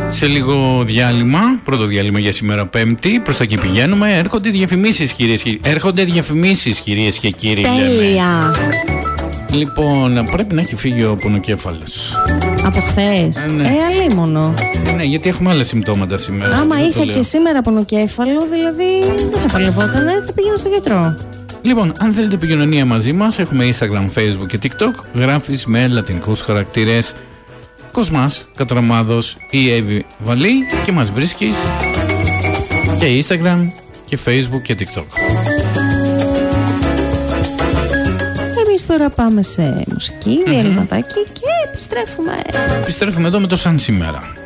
Σε λίγο διάλειμμα, πρώτο διάλειμμα για σήμερα Πέμπτη. Προς τα εκεί πηγαίνουμε. Έρχονται διαφημίσεις κυρίες και κύριοι. Τέλεια. Λοιπόν, πρέπει να έχει φύγει ο πονοκέφαλος. Από χθες. Ναι. Αλίμονο. Ναι, γιατί έχουμε άλλα συμπτώματα σήμερα. Άμα είχα και σήμερα πονοκέφαλο, δηλαδή δεν θα παλευότανε, θα πήγαινα στο γιατρό. Λοιπόν, αν θέλετε επικοινωνία μαζί μας, έχουμε Instagram, Facebook και TikTok. Γράφεις με λατινικούς χαρακτήρες Κοσμάς Κατραμάδος ή Εύη Βαλή και μας βρίσκεις και Instagram και Facebook και TikTok. Εμείς τώρα πάμε σε μουσική, διαλυματάκι και επιστρέφουμε. Επιστρέφουμε εδώ με το σαν σήμερα.